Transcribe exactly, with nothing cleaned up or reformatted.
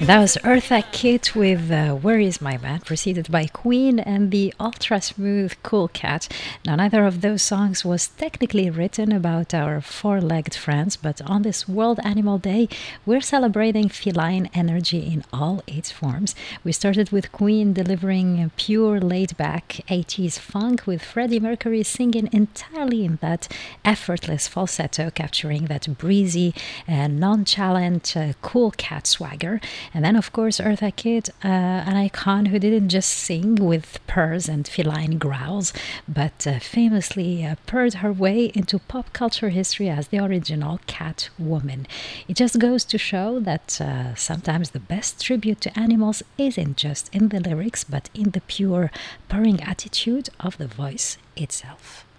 That was Eartha Kitt with uh, Where Is My Man, preceded by Queen and the ultra smooth Cool Cat. Now, neither of those songs was technically written about our four legged friends, but on this World Animal Day, we're celebrating feline energy in all its forms. We started with Queen delivering pure laid back eighties funk, with Freddie Mercury singing entirely in that effortless falsetto, capturing that breezy and nonchalant uh, Cool Cat swagger. And then, of course, Eartha Kitt, uh, an icon who didn't just sing with purrs and feline growls, but uh, famously uh, purred her way into pop culture history as the original cat woman. It just goes to show that uh, sometimes the best tribute to animals isn't just in the lyrics, but in the pure purring attitude of the voice itself.